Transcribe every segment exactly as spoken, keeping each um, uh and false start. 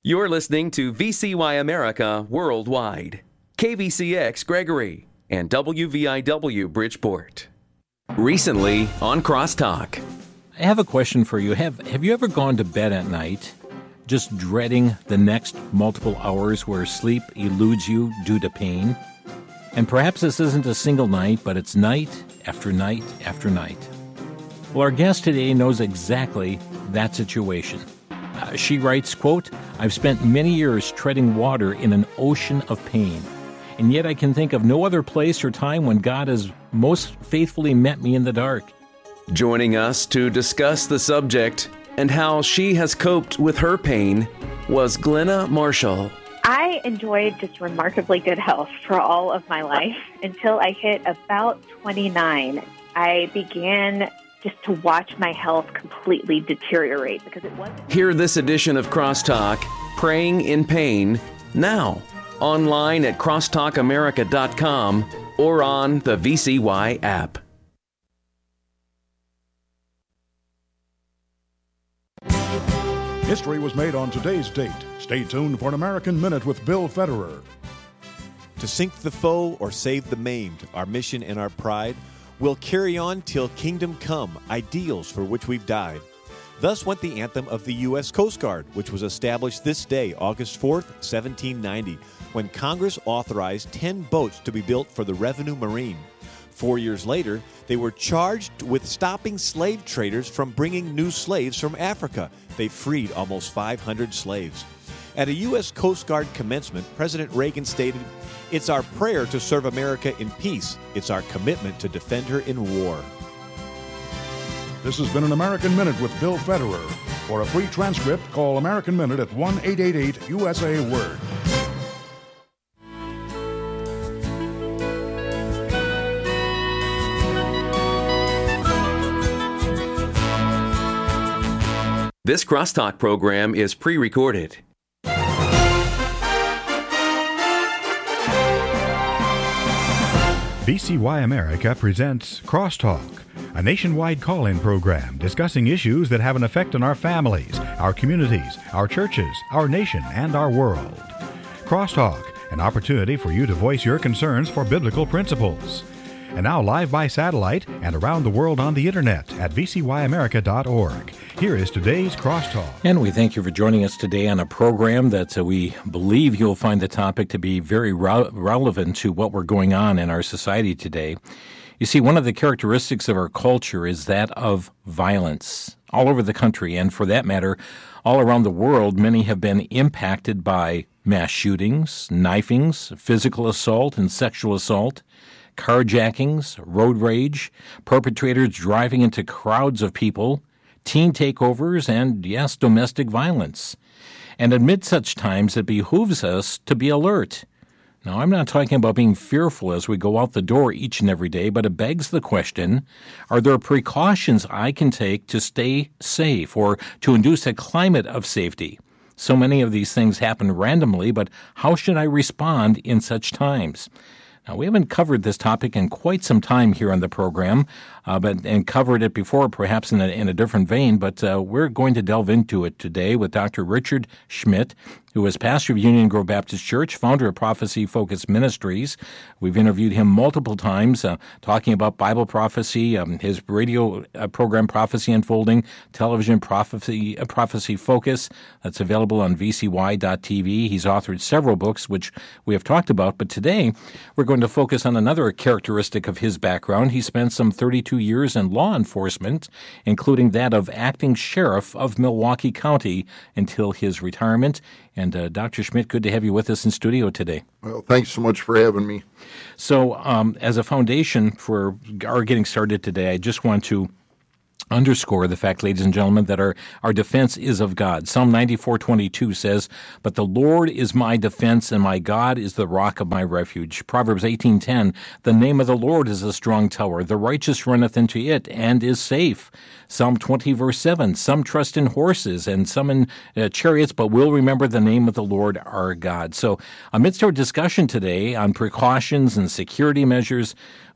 You're listening to V C Y America Worldwide, K V C X Gregory, and W V I W Bridgeport. Recently on Crosstalk. I have a question for you. Have Have you ever gone to bed at night just dreading the next multiple hours where sleep eludes you due to pain? And perhaps this isn't a single night, but it's night after night after night. Well, our guest today knows exactly that situation. Uh, she writes, quote, "I've spent many years treading water in an ocean of pain, and yet I can think of no other place or time when God has most faithfully met me in the dark." Joining us to discuss the subject and how she has coped with her pain was Glenna Marshall. I enjoyed just remarkably good health for all of my life until I hit about twenty-nine. I began just to watch my health completely deteriorate because it wasn't. Hear this edition of Crosstalk, Praying in Pain, now, online at crosstalk america dot com or on the V C Y app. History was made on today's date. Stay tuned for an American Minute with Bill Federer. To sink the foe or save the maimed, our mission and our pride will carry on till kingdom come, ideals for which we've died. Thus went the anthem of the U S Coast Guard, which was established this day, August fourth, seventeen ninety, when Congress authorized ten boats to be built for the Revenue Marine. Four years later, they were charged with stopping slave traders from bringing new slaves from Africa. They freed almost five hundred slaves. At a U S Coast Guard commencement, President Reagan stated, "It's our prayer to serve America in peace. It's our commitment to defend her in war." This has been an American Minute with Bill Federer. For a free transcript, call American Minute at one eight eight eight U S A Word. This Crosstalk program is pre-recorded. V C Y America presents Crosstalk, a nationwide call-in program discussing issues that have an effect on our families, our communities, our churches, our nation, and our world. Crosstalk, an opportunity for you to voice your concerns for biblical principles. And now live by satellite and around the world on the internet at v c y america dot org. Here is today's Crosstalk. And we thank you for joining us today on a program that uh, we believe you'll find the topic to be very re- relevant to what we're going on in our society today. You see, one of the characteristics of our culture is that of violence. All over the country, and for that matter, all around the world, many have been impacted by mass shootings, knifings, physical assault, and sexual assault, carjackings, road rage, perpetrators driving into crowds of people, teen takeovers, and, yes, domestic violence. And amid such times, it behooves us to be alert. Now, I'm not talking about being fearful as we go out the door each and every day, but it begs the question, are there precautions I can take to stay safe or to induce a climate of safety? So many of these things happen randomly, but how should I respond in such times? Now, we haven't covered this topic in quite some time here on the program, uh, but and covered it before, perhaps in a, in a different vein, but uh, we're going to delve into it today with Doctor Richard Schmidt, who is pastor of Union Grove Baptist Church, founder of Prophecy Focus Ministries. We've interviewed him multiple times, uh, talking about Bible prophecy, um, his radio uh, program Prophecy Unfolding, television Prophecy uh, Prophecy Focus, that's available on v c y dot t v. He's authored several books, which we have talked about, but today we're going to focus on another characteristic of his background. He spent some thirty-two years in law enforcement, including that of acting sheriff of Milwaukee County until his retirement. And uh, Doctor Schmidt, good to have you with us in studio today. Well, thanks so much for having me. So um, as a foundation for our getting started today, I just want to underscore the fact, ladies and gentlemen, that our, our defense is of God. Psalm ninety-four twenty-two says, "But the Lord is my defense, and my God is the rock of my refuge." Proverbs eighteen ten, "The name of the Lord is a strong tower. The righteous runneth into it, and is safe." Psalm twenty, verse seven, "Some trust in horses, and some in uh, chariots, but will remember the name of the Lord our God." So amidst our discussion today on precautions and security measures,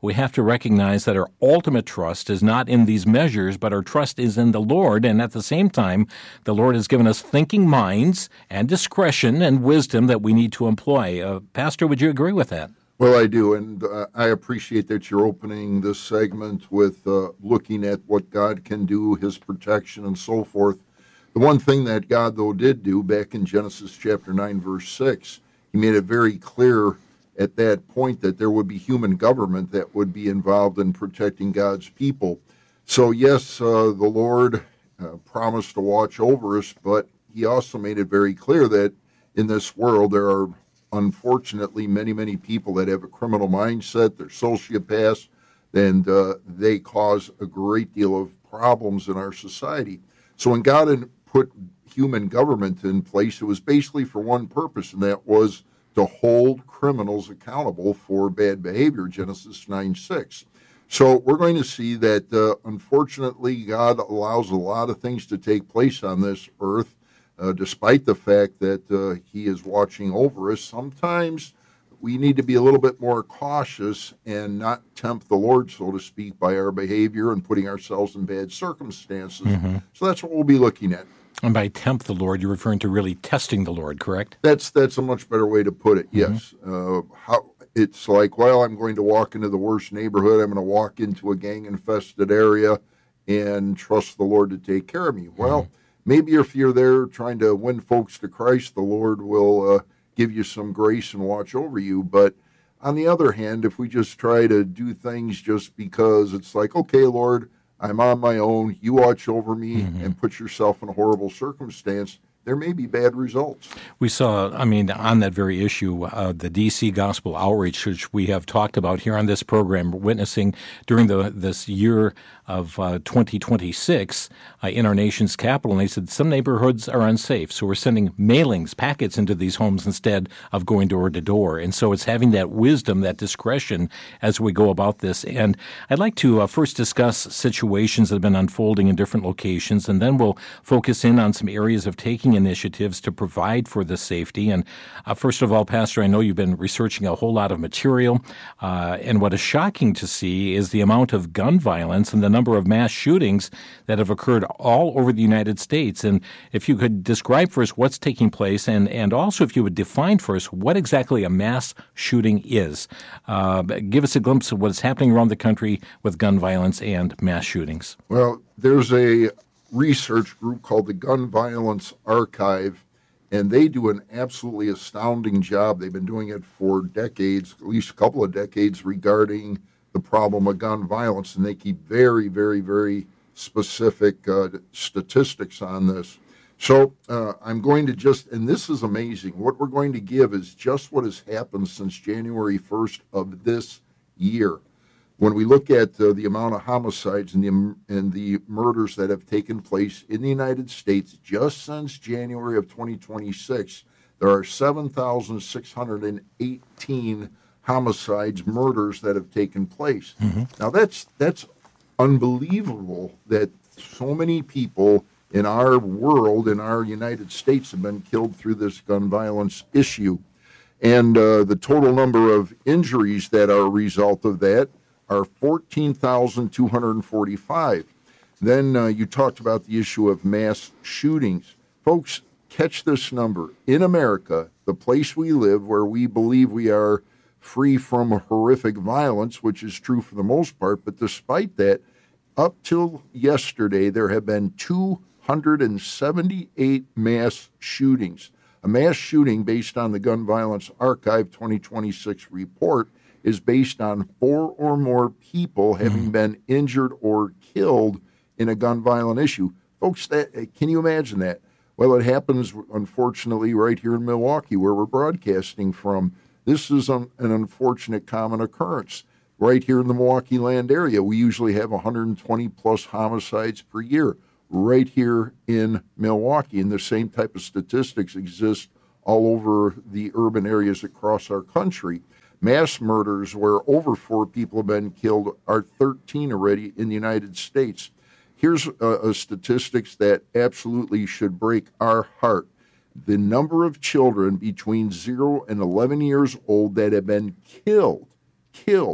we have to recognize that our ultimate trust is not in these measures, but our trust is in the Lord. And at the same time, the Lord has given us thinking minds and discretion and wisdom that we need to employ. Uh, Pastor, would you agree with that? Well, I do, and uh, I appreciate that you're opening this segment with uh, looking at what God can do, His protection, and so forth. The one thing that God, though, did do back in Genesis chapter nine, verse six, He made it very clear at that point that there would be human government that would be involved in protecting God's people. So, yes, uh, the Lord uh, promised to watch over us, but He also made it very clear that in this world there are unfortunately many, many people that have a criminal mindset, they're sociopaths, and uh, they cause a great deal of problems in our society. So when God had put human government in place, it was basically for one purpose, and that was to hold criminals accountable for bad behavior, Genesis nine six. So we're going to see that, uh, unfortunately, God allows a lot of things to take place on this earth, Uh, despite the fact that uh, He is watching over us. Sometimes we need to be a little bit more cautious and not tempt the Lord, so to speak, by our behavior and putting ourselves in bad circumstances. Mm-hmm. So that's what we'll be looking at. And by tempt the Lord, you're referring to really testing the Lord, correct? That's that's a much better way to put it, yes. Mm-hmm. Uh, how it's like, well, I'm going to walk into the worst neighborhood. I'm going to walk into a gang-infested area and trust the Lord to take care of me. Well, mm-hmm. Maybe if you're there trying to win folks to Christ, the Lord will uh, give you some grace and watch over you. But on the other hand, if we just try to do things just because it's like, okay, Lord, I'm on my own, you watch over me, mm-hmm. and put yourself in a horrible circumstance, there may be bad results. We saw, I mean, on that very issue, uh, the D C Gospel Outreach, which we have talked about here on this program, witnessing during the this year of uh, twenty twenty-six uh, in our nation's capital. And they said some neighborhoods are unsafe, so we're sending mailings, packets into these homes instead of going door to door. And so it's having that wisdom, that discretion as we go about this. And I'd like to uh, first discuss situations that have been unfolding in different locations, and then we'll focus in on some areas of taking initiatives to provide for the safety. And uh, first of all, Pastor, I know you've been researching a whole lot of material, uh, and what is shocking to see is the amount of gun violence and the number of mass shootings that have occurred all over the United States. And if you could describe for us what's taking place, and, and also if you would define for us what exactly a mass shooting is. Uh, give us a glimpse of what is happening around the country with gun violence and mass shootings. Well, there's a research group called the Gun Violence Archive, and they do an absolutely astounding job. They've been doing it for decades, at least a couple of decades, regarding the problem of gun violence, and they keep very, very, very specific uh, statistics on this. So uh, I'm going to just, and this is amazing, what we're going to give is just what has happened since January first of this year. When we look at uh, the amount of homicides and the, and the murders that have taken place in the United States just since January of twenty twenty-six, there are seven thousand six hundred eighteen homicides, murders that have taken place. Mm-hmm. Now, that's that's unbelievable that so many people in our world, in our United States, have been killed through this gun violence issue. And uh, the total number of injuries that are a result of that are fourteen thousand two hundred forty-five. Then uh, you talked about the issue of mass shootings. Folks, catch this number. In America, the place we live, where we believe we are free from horrific violence, which is true for the most part, but despite that, up till yesterday, there have been two hundred seventy-eight mass shootings. A mass shooting, based on the Gun Violence Archive twenty twenty-six report, is based on four or more people having been injured or killed in a gun violent issue. Folks, that, can you imagine that? Well, it happens, unfortunately, right here in Milwaukee, where we're broadcasting from. This is an, an unfortunate common occurrence. Right here in the Milwaukee land area, we usually have one hundred twenty plus homicides per year right here in Milwaukee. And the same type of statistics exist all over the urban areas across our country. Mass murders where over four people have been killed are thirteen already in the United States. Here's a, a statistics that absolutely should break our heart. The number of children between zero and eleven years old that have been killed, killed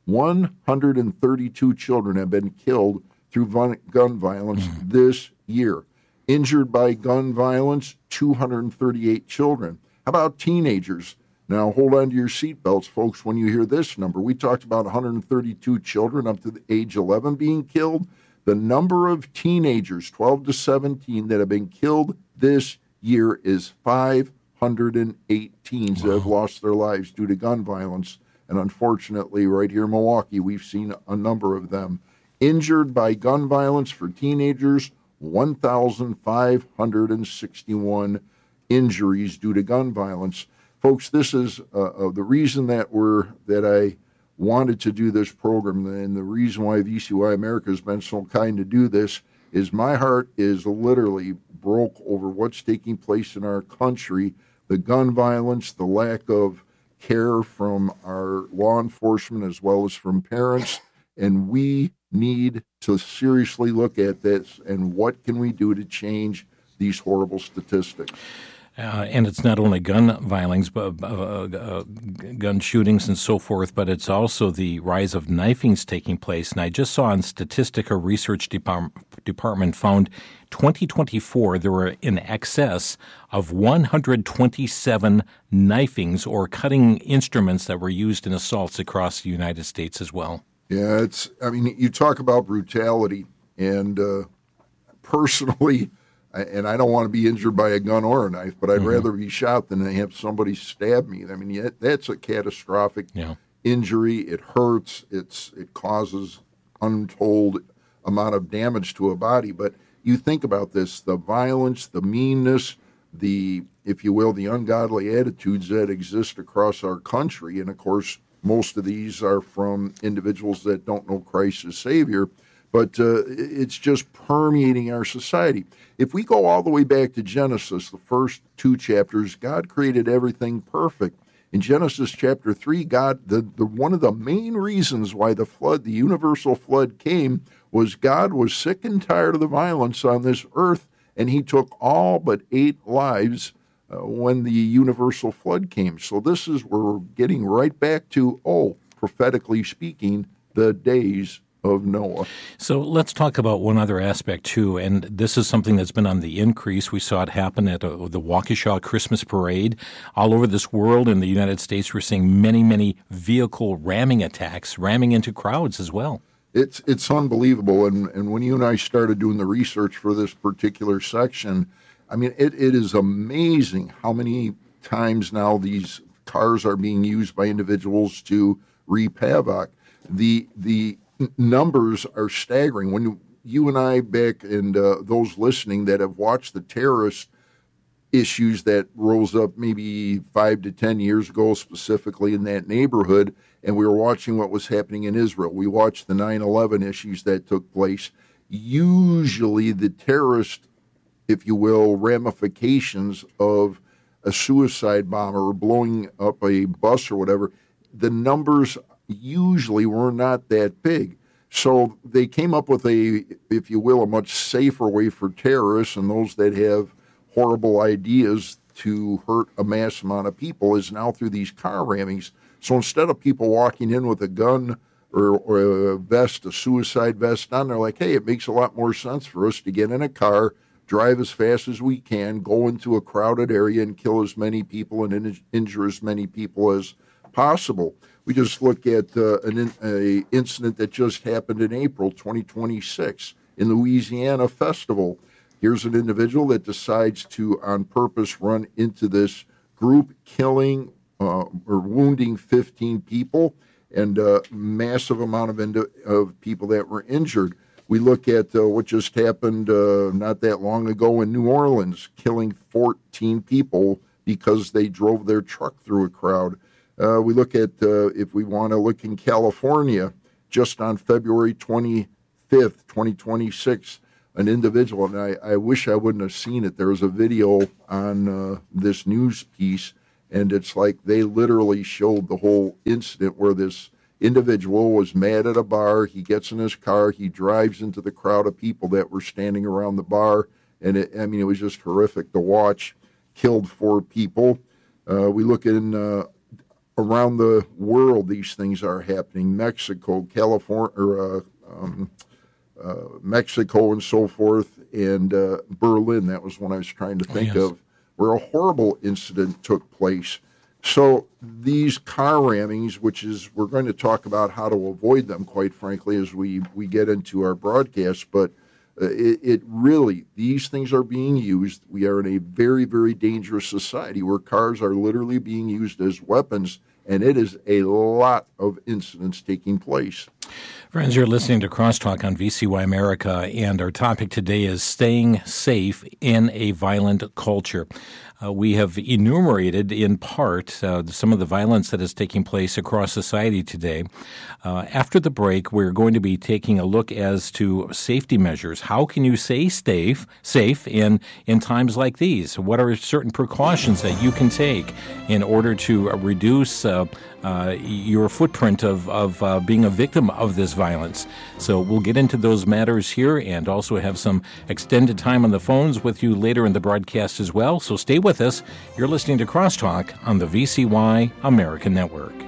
one hundred thirty-two children have been killed through gun violence mm. this year. Injured by gun violence, two hundred thirty-eight children. How about teenagers? Now, hold on to your seatbelts, folks, when you hear this number. We talked about one hundred thirty-two children up to the age eleven being killed. The number of teenagers, twelve to seventeen, that have been killed this year is five hundred eight teens wow. that have lost their lives due to gun violence. And unfortunately, right here in Milwaukee, we've seen a number of them. Injured by gun violence for teenagers, one thousand five hundred sixty-one injuries due to gun violence. Folks, this is uh, uh, the reason that we're that I wanted to do this program, and the reason why V C Y America has been so kind to do this is my heart is literally broke over what's taking place in our country, the gun violence, the lack of care from our law enforcement as well as from parents, and we need to seriously look at this and what can we do to change these horrible statistics. Uh, and it's not only gun violence, but uh, uh, gun shootings and so forth, but it's also the rise of knifings taking place. And I just saw on Statistica Research Depart- Department found twenty twenty-four there were in excess of one hundred twenty-seven knifings or cutting instruments that were used in assaults across the United States as well. Yeah, it's. I mean, you talk about brutality, and uh, personally. And I don't want to be injured by a gun or a knife, but I'd mm-hmm. rather be shot than have somebody stab me. I mean, that's a catastrophic yeah. injury. It hurts. It's it causes untold amount of damage to a body. But you think about this, the violence, the meanness, the, if you will, the ungodly attitudes that exist across our country. And, of course, most of these are from individuals that don't know Christ as Savior. But uh, it's just permeating our society. If we go all the way back to Genesis, the first two chapters, God created everything perfect. In Genesis chapter three, God, the, the one of the main reasons why the flood, the universal flood came, was God was sick and tired of the violence on this earth, and he took all but eight lives uh, when the universal flood came. So this is where we're getting right back to, oh, prophetically speaking, the days of Noah. So let's talk about one other aspect, too, and this is something that's been on the increase. We saw it happen at uh, the Waukesha Christmas Parade. All over this world, in the United States, we're seeing many, many vehicle ramming attacks, ramming into crowds as well. It's it's unbelievable, and, and when you and I started doing the research for this particular section, I mean, it, it is amazing how many times now these cars are being used by individuals to reap havoc. The the numbers are staggering. When you, you and I, Beck, and uh, those listening that have watched the terrorist issues that rose up maybe five to ten years ago, specifically in that neighborhood, and we were watching what was happening in Israel. We watched the nine eleven issues that took place. Usually the terrorist, if you will, ramifications of a suicide bomber or blowing up a bus or whatever, the numbers usually were not that big. So they came up with a, if you will, a much safer way for terrorists and those that have horrible ideas to hurt a mass amount of people is now through these car rammings. So instead of people walking in with a gun or, or a vest, a suicide vest on, they're like, hey, it makes a lot more sense for us to get in a car, drive as fast as we can, go into a crowded area and kill as many people and in- injure as many people as possible. We just look at uh, an in, a incident that just happened in April twenty twenty-six in the Louisiana Festival. Here's an individual that decides to, on purpose, run into this group, killing uh, or wounding fifteen people and a massive amount of, ind- of people that were injured. We look at uh, what just happened uh, not that long ago in New Orleans, killing fourteen people because they drove their truck through a crowd. Uh, we look at, uh, if we want to look in California, just on February twenty-fifth, twenty twenty-six, an individual, and I, I wish I wouldn't have seen it. There was a video on uh, this news piece, and it's like they literally showed the whole incident where this individual was mad at a bar. He gets in his car. He drives into the crowd of people that were standing around the bar, and it, I mean, it was just horrific to watch. Killed four people. Uh, we look in... Uh, around the world, these things are happening. Mexico, California, or, uh, um, uh, Mexico, and so forth, and uh, Berlin. That was one I was trying to think oh, yes. of, where a horrible incident took place. So these car rammings, which is, we're going to talk about how to avoid them, quite frankly, as we, we get into our broadcast, but uh, it, it really, these things are being used. We are in a very, very dangerous society where cars are literally being used as weapons, and it is a lot of incidents taking place. Friends, you're listening to Crosstalk on V C Y America, and our topic today is staying safe in a violent culture. Uh, we have enumerated in part uh, some of the violence that is taking place across society today. Uh, after the break, we're going to be taking a look as to safety measures. How can you stay safe, safe in, in times like these? What are certain precautions that you can take in order to uh, reduce uh, uh, your footprint of, of uh, being a victim of this violence? So we'll get into those matters here and also have some extended time on the phones with you later in the broadcast as well. So stay with us. You're listening to Crosstalk on the V C Y American Network.